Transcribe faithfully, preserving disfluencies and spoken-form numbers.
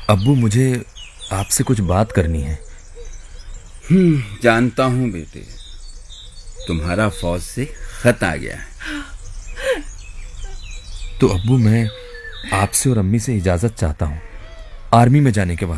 अब्बू, मुझे आपसे कुछ बात करनी है। हम्म जानता हूँ बेटे, तुम्हारा फौज से खत आ गया है। तो अब्बू, मैं आपसे और अम्मी से इजाजत चाहता हूँ आर्मी में जाने के बाद।